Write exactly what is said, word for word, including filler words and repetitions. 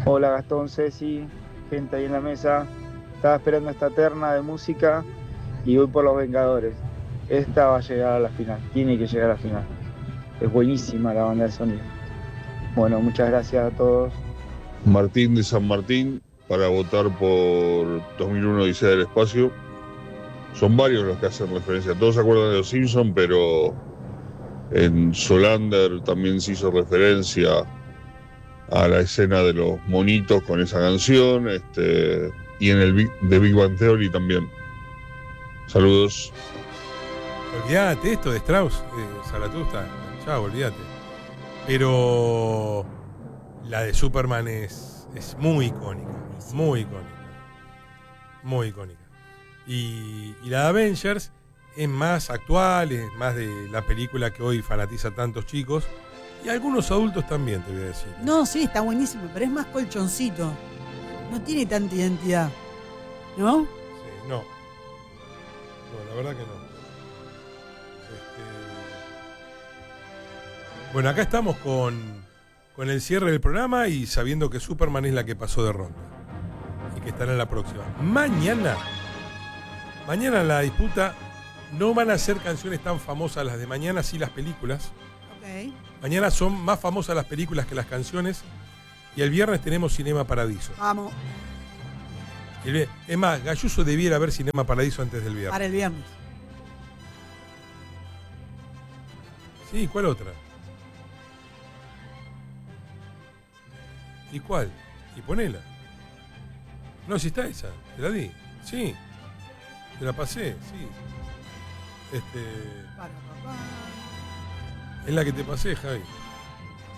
Hola Gastón, Ceci, gente ahí en la mesa. Estaba esperando esta terna de música y voy por Los Vengadores. Esta va a llegar a la final, tiene que llegar a la final. Es buenísima la banda de sonido. Bueno, muchas gracias a todos. Martín de San Martín para votar por dos mil uno Odisea del Espacio. Son varios los que hacen referencia. Todos se acuerdan de los Simpsons, pero en Solander también se hizo referencia a la escena de los monitos con esa canción, este, y en el Big, de Big Bang Theory también. Saludos. Olvídate esto de Strauss, eh, Zaratustra. Chao, olvídate. Pero la de Superman es, es muy icónica. Muy icónica. Muy icónica. Y, y la de Avengers es más actual, es más de la película que hoy fanatiza a tantos chicos. Y algunos adultos también, te voy a decir. No, sí, está buenísimo, pero es más colchoncito. No tiene tanta identidad. ¿No? Sí, no. No, la verdad que no. Este... Bueno, acá estamos con, con el cierre del programa y sabiendo que Superman es la que pasó de ronda. Y que estará en la próxima. Mañana, mañana en la disputa no van a ser canciones tan famosas las de mañana, sí las películas. Ok. Mañana son más famosas las películas que las canciones. Y el viernes tenemos Cinema Paradiso. Vamos. El, es más, Gayuso debiera ver Cinema Paradiso antes del viernes. Para el viernes. Sí, ¿cuál otra? ¿Y cuál? Y ponela. No, si está esa, te la di. Sí. Te la pasé, sí. Este. Para, papá. Es la que te pasé, Javi.